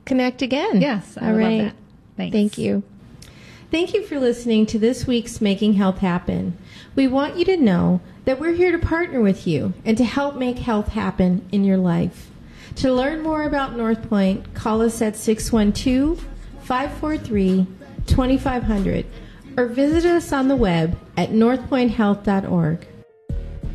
connect again. Yes, I love that. Thanks. Thank you. Thank you for listening to this week's Making Health Happen. We want you to know that we're here to partner with you and to help make health happen in your life. To learn more about North Point, call us at 612-543-2500 or visit us on the web at northpointhealth.org.